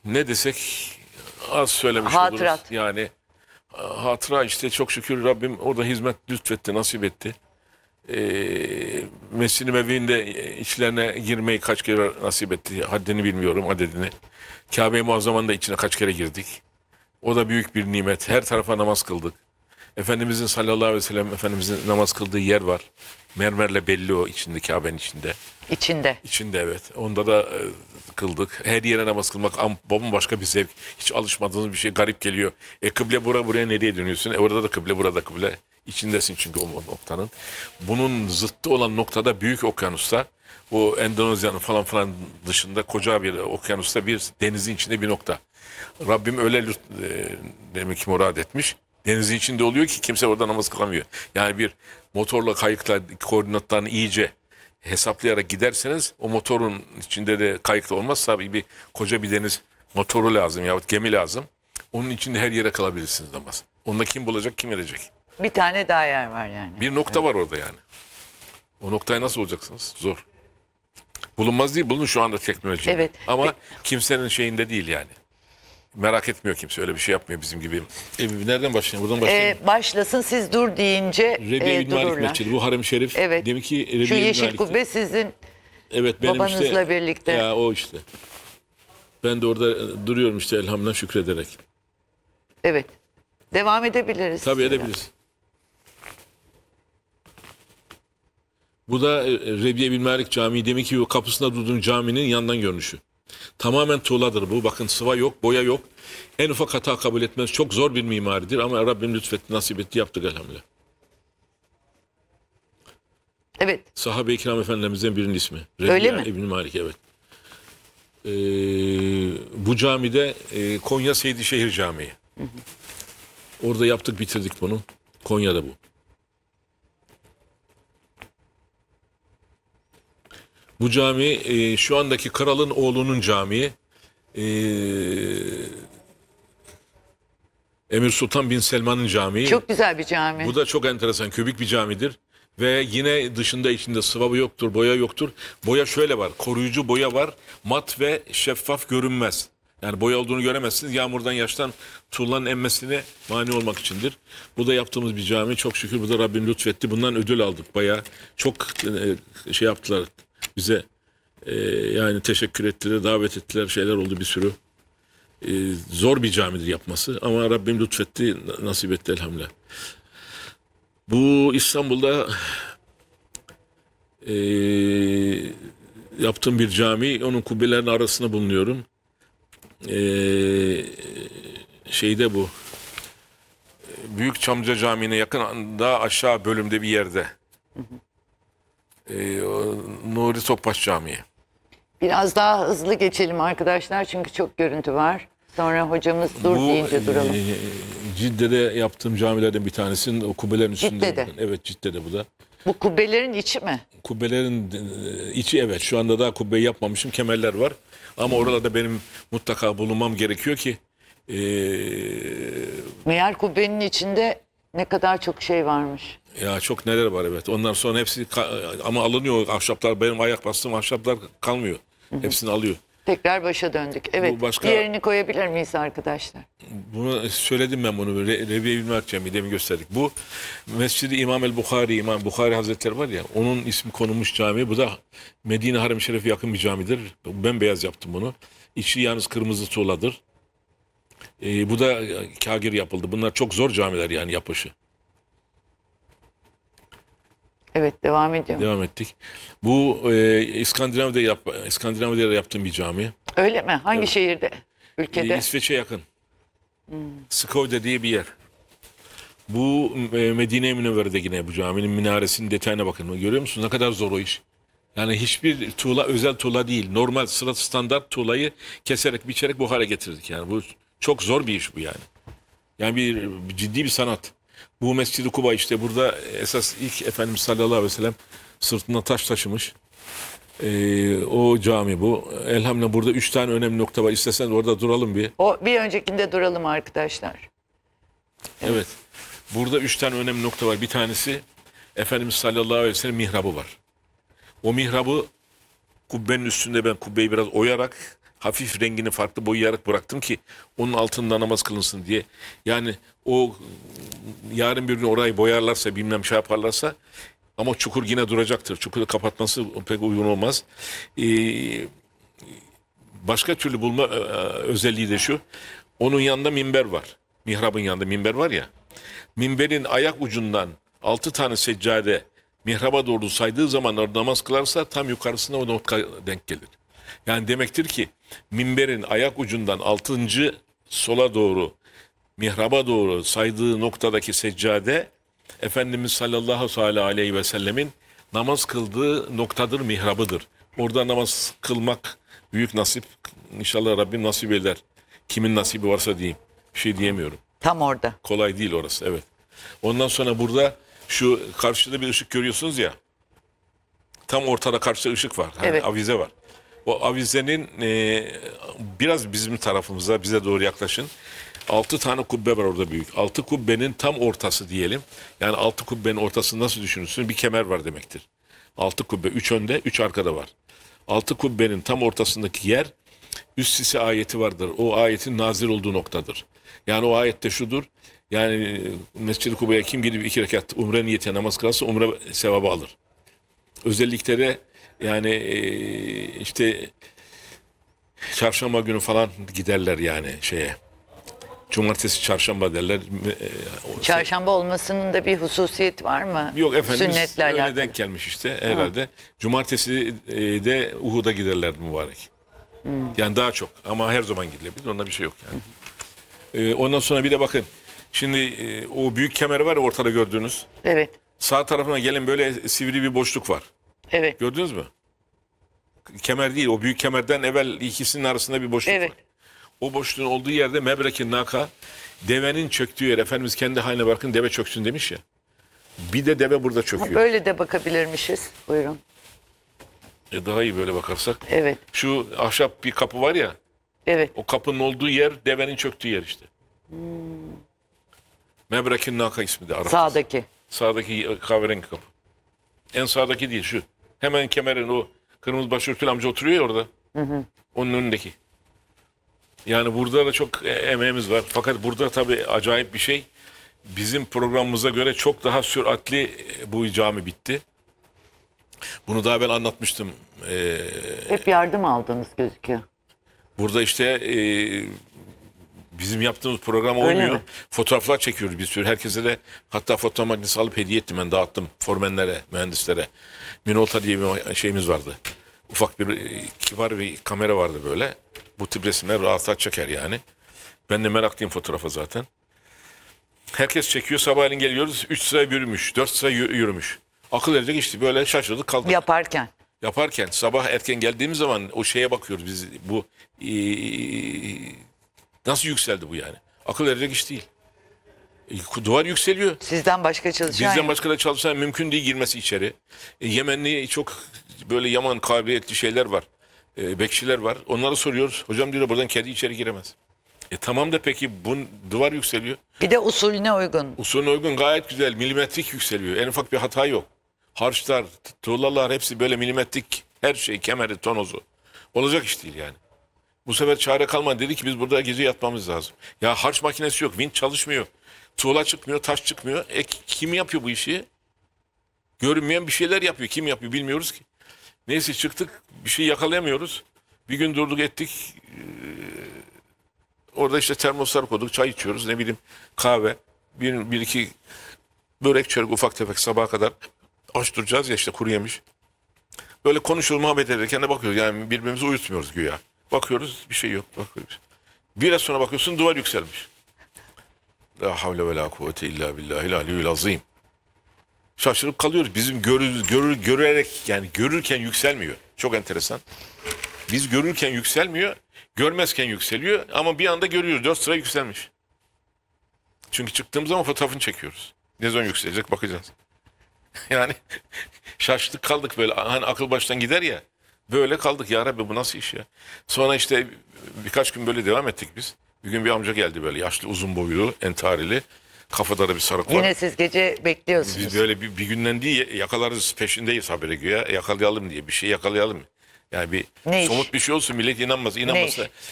Ne desek az söylemiş Hatırat. oluruz. Yani hatıra işte çok şükür Rabbim orada hizmet lütfetti, nasip etti. Mescid-i Nebevi'nde içlerine girmeyi kaç kere nasip etti. Haddini bilmiyorum, adedini. Kabe-i Muazzama'nın da içine kaç kere girdik. O da büyük bir nimet. Her tarafa namaz kıldık. Efendimizin sallallahu aleyhi ve sellem Efendimizin namaz kıldığı yer var. Mermerle belli o içinde, Kabe'nin içinde. İçinde. İçinde evet. Onda da kıldık. Her yere namaz kılmak bambaşka bir zevk. Hiç alışmadığınız bir şey, garip geliyor. Kıble buraya nereye dönüyorsun? Orada da kıble, burada kıble. İçindesin çünkü o noktanın. Bunun zıttı olan noktada Büyük Okyanus'ta, o Endonezya'nın falan dışında koca bir okyanusta, bir denizin içinde bir nokta. Rabbim öyle demek ki murad etmiş. Denizin içinde oluyor ki kimse orada namaz kılamıyor. Yani bir motorla, kayıkla koordinatlarını iyice hesaplayarak giderseniz, o motorun içinde de kayıkla olmazsa koca bir deniz motoru lazım yahut gemi lazım. Onun içinde her yere kalabilirsiniz namaz. Onda kim bulacak, kim edecek? Bir tane daha yer var yani. Bir nokta var orada yani. O noktaya nasıl olacaksınız? Zor. Bulunmaz değil, bulun şu anda teknoloji. Evet. Ama kimsenin şeyinde değil yani. Merak etmiyor kimse, öyle bir şey yapmıyor bizim gibi. Nereden başlayalım? Buradan başlayalım. Başlasın, siz dur deyince Rebiye bin Malik dururlar. Mescidi, bu harem-i şerif. Evet. Demek ki Şu Rebiye bin yeşil Malik'ti. kubbe sizin Evet, benim babanızla işte, birlikte. Ya o işte. Ben de orada duruyorum işte elhamdülillah şükrederek. Evet. Devam edebiliriz. Tabii edebiliriz. Bu da Rebiye bin Malik Camii. Demek ki o kapısında durduğun caminin yandan görünüşü. Tamamen tuğladır bu. Bakın, sıva yok, boya yok. En ufak hata kabul etmez. Çok zor bir mimaridir ama Rabbim lütfetti, nasip etti, yaptık elhamdülillah. Evet. Sahabe-i Kiram Efendilerimizden birinin ismi. Öyle Rebiye mi? bin Malik, evet. Bu camide Konya Seydişehir Camii. Orada yaptık, bitirdik bunu. Konya'da bu. Bu cami şu andaki kralın oğlunun camii. Emir Sultan Bin Selman'ın camii. Çok güzel bir cami. Bu da çok enteresan, kübik bir camidir. Ve yine dışında içinde sıvabı yoktur, boya yoktur. Boya şöyle var, koruyucu boya var. Mat ve şeffaf, görünmez. Yani boya olduğunu göremezsiniz. Yağmurdan, yaştan tuğlanın emmesine mani olmak içindir. Bu da yaptığımız bir cami. Çok şükür bu da Rabbim lütfetti. Bundan ödül aldık bayağı. Çok şey yaptılar bize. Yani teşekkür ettiler, davet ettiler, şeyler oldu bir sürü. Zor bir camidir yapması ama Rabbim lütfetti, nasip etti elhamdülillah. Bu İstanbul'da yaptığım bir cami, onun kubbelerinin arasında bulunuyorum. Şeyde bu, Büyük Çamlıca Camii'ne yakın aşağı bölümde bir yerde. Nuri Topbaş Camii. Biraz daha hızlı geçelim arkadaşlar çünkü çok görüntü var. Sonra hocamız dur deyince duralım. Cidde'de yaptığım camilerden bir tanesinin o kubbelerin üstünde. Cidde'de. Evet, Cidde'de bu da. Bu kubbelerin içi mi? Kubbelerin içi, evet. Şu anda daha kubbeyi yapmamışım. Kemerler var. Ama oralarda benim mutlaka bulunmam gerekiyor ki Meğer kubbenin içinde ne kadar çok şey varmış. ya çok neler var, evet. Ondan sonra hepsi ama alınıyor ahşaplar. Benim ayak bastığım ahşaplar kalmıyor. Hepsini alıyor. Tekrar başa döndük. Evet. başka- Diğerini koyabilir miyiz arkadaşlar? Bunu söyledim ben bunu. Rebiye bin Malik Camii demin gösterdik. Bu Mescid-i İmam el-Bukhari, İmam Bukhari Hazretleri var ya, onun ismi konulmuş cami. Bu da Medine Harem-i Şerif'e yakın bir camidir. Ben beyaz yaptım bunu. İçi yalnız kırmızı tuğladır. Bu da kagir yapıldı. Bunlar çok zor camiler yani yapışı. Evet, devam ediyorum. Devam ettik. Bu İskandinav'da yaptığım bir cami. Öyle mi? Hangi şehirde? Ülkede? İsveç'e yakın. Skövde diye bir yer. Bu Medine-i Münevvere'de yine bu caminin minaresinin detayına bakın. Görüyor musunuz? Ne kadar zor o iş. Yani hiçbir tuğla özel tuğla değil. Normal standart tuğlayı keserek, biçerek bu hale getirdik. Yani bu çok zor bir iş bu yani. Yani bir ciddi bir sanat. Bu Mescid-i Kuba işte burada esas ilk Efendimiz sallallahu aleyhi ve sellem sırtına taş taşımış. O cami bu. Elhamdülillah burada 3 tane önemli nokta var. İsterseniz orada duralım bir. O bir öncekinde duralım arkadaşlar. Evet. Burada 3 tane önemli nokta var. Bir tanesi Efendimiz sallallahu aleyhi ve sellem mihrabı var. O mihrabı kubbenin üstünde ben kubbeyi biraz oyarak hafif rengini farklı boyayarak bıraktım ki onun altında namaz kılınsın diye. Yani o yarın bir gün orayı boyarlarsa bilmem şey yaparlarsa ama çukur yine duracaktır. Çukuru kapatması pek uygun olmaz. Başka türlü bulma özelliği de şu. Onun yanında minber var. Mihrabın yanında minber var ya. Minberin ayak ucundan 6 tane seccade mihraba doğru saydığı zaman orada namaz kılarsa tam yukarısına o nokta denk gelir. Yani demektir ki minberin ayak ucundan 6. sola doğru mihraba doğru saydığı noktadaki seccade Efendimiz sallallahu aleyhi ve sellemin namaz kıldığı noktadır, mihrabıdır. Orada namaz kılmak büyük nasip. İnşallah Rabbim nasip eder. Kimin nasibi varsa diyeyim. Bir şey diyemiyorum. Tam orada. Kolay değil orası, evet. Ondan sonra burada şu karşıda bir ışık görüyorsunuz ya. Tam ortada karşıda ışık var. Hani Evet. avize var. O avizenin biraz bizim tarafımıza, bize doğru yaklaşın. 6 tane kubbe var orada büyük. 6 kubbenin tam ortası diyelim. Yani 6 kubbenin ortasını nasıl düşünürsünüz? Bir kemer var demektir. 6 kubbe, 3 önde, 3 arkada var. 6 kubbenin tam ortasındaki yer üst sisi ayeti vardır. O ayetin nazil olduğu noktadır. Yani o ayette şudur. Yani Mescid-i Kuba'ya kim gidip 2 rekat umre niyetiyle namaz kılarsa umre sevabı alır. Özellikle de yani işte çarşamba günü falan giderler yani şeye. Cumartesi, çarşamba derler. Çarşamba olmasının da bir hususiyeti var mı? Yok efendim, Sünnetle öyle alakalı. denk gelmiş işte herhalde. Cumartesi de Uhud'a giderlerdi mübarek. Yani daha çok ama her zaman gidilebilir. Onda bir şey yok yani. Ondan sonra bir de bakın. Şimdi o büyük kemer var ya ortada gördüğünüz. Evet. Sağ tarafına gelin böyle sivri bir boşluk var. Evet. Gördünüz mü? Kemer değil, o büyük kemerden evvel ikisinin arasında bir boşluk Evet. var. O boşluğun olduğu yerde Mebrekin Naka, devenin çöktüğü yer. Efendimiz kendi haline bırakın deve çöksün demiş ya. Bir de deve burada çöküyor. Böyle de bakabilirmişiz. Buyurun. Daha iyi böyle bakarsak. Evet. Şu ahşap bir kapı var ya, Evet. o kapının olduğu yer devenin çöktüğü yer işte. Mebrekin Naka ismi de Arapçası. Sağdaki. Sağdaki kahverengi kapı. En sağdaki değil şu. Hemen kemerin o kırmızı başörtülü amca oturuyor ya orada. Onun önündeki. Yani burada da çok emeğimiz var. Fakat burada tabii acayip bir şey. Bizim programımıza göre çok daha süratli bu cami bitti. Bunu daha ben anlatmıştım. Hep yardım aldığınız gözüküyor. Burada işte bizim yaptığımız program Öyle olmuyor. mi? Fotoğraflar çekiyoruz bir sürü. Herkese de hatta fotoğraf makinesi alıp hediye ettim. Ben dağıttım formenlere, mühendislere. Minolta diye bir şeyimiz vardı. Ufak bir kibar bir kamera vardı böyle. Bu tip resimler rahat çeker yani. Ben de meraklıyım fotoğrafa zaten. Herkes çekiyor. Sabahleyin geliyoruz. 3 sıra yürümüş. 4 sıra yürümüş. Akıl edecek işte. Böyle şaşırdık kaldık. Yaparken. Yaparken sabah erken geldiğimiz zaman o şeye bakıyoruz biz. Bu nasıl yükseldi bu yani? Akıl edecek iş değil. Duvar yükseliyor. Sizden başka çalışan Bizden yok. başka da çalışan mümkün değil girmesi içeri. Yemenli çok böyle yaman kabiliyetli şeyler var. Bekçiler var. Onlara soruyoruz. Hocam diyor buradan kedi içeri giremez. Tamam da peki bu duvar yükseliyor. Bir de usulüne uygun. Usulüne uygun gayet güzel. Milimetrik yükseliyor. En ufak bir hata yok. Harçlar, tuğlalar hepsi böyle milimetrik. Her şey kemeri, tonozu. Olacak iş değil yani. Bu sefer çare kalmadı. Dedi ki biz burada gece yatmamız lazım. Ya harç makinesi yok. Vinç çalışmıyor. Tuğla çıkmıyor, taş çıkmıyor. Kim yapıyor bu işi? Görünmeyen bir şeyler yapıyor. Kim yapıyor bilmiyoruz ki. Neyse çıktık. Bir şey yakalayamıyoruz. Bir gün durduk ettik. Orada işte termoslar koyduk. Çay içiyoruz. Ne bileyim kahve. Bir iki börek çörek ufak tefek sabaha kadar aç duracağız ya işte kuru yemiş. Böyle konuşuyoruz muhabbet ederken de bakıyoruz. Yani birbirimizi uyutmuyoruz güya. Bakıyoruz bir şey yok. Bakıyoruz. Biraz sonra bakıyorsun duvar yükselmiş. La havle ve la kuvvete illa billahil aliyyil azim. Şaşırıp kalıyoruz. Bizim görerek yani görürken yükselmiyor. Çok enteresan. Biz görürken yükselmiyor. Görmezken yükseliyor ama bir anda görüyoruz. 4 sıra yükselmiş. Çünkü çıktığımız zaman fotoğrafını çekiyoruz. Ne zaman yükselecek bakacağız. Yani şaştık kaldık böyle. Hani akıl baştan gider ya. Böyle kaldık. Ya Rabbi bu nasıl iş ya? Sonra işte birkaç gün böyle devam ettik biz. Bir gün bir amca geldi böyle yaşlı uzun boylu entarili. Kafada da bir sarık var. Yine siz gece bekliyorsunuz. Biz böyle bir günden değil yakalarız peşindeyiz habere güya. Yakalayalım diye bir şey yakalayalım. Yani bir Ne iş? somut bir şey olsun, millet inanmaz. Ne İnanmasa iş?